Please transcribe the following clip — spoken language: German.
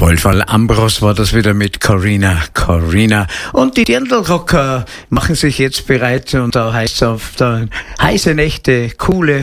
Wolfgang Ambros war das wieder mit Corina. Und die Dirndl-Rocker machen sich jetzt bereit und da heißt es auf der heiße Nächte, coole